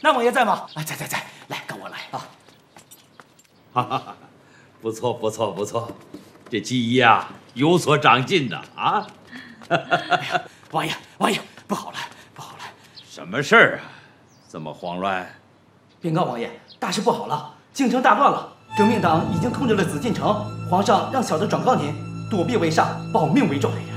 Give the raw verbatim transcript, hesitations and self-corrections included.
那王爷在吗？啊，在在在，来，跟我来啊！ 哈哈哈，不错不错不错，这季衣啊有所长进的啊！ 哎呀，王爷王爷，不好了不好了！ 什么事儿啊？这么慌乱？ 禀告王爷，大事不好了，京城大乱了，革命党已经控制了紫禁城，皇上让小的转告您，躲避为上，保命为重。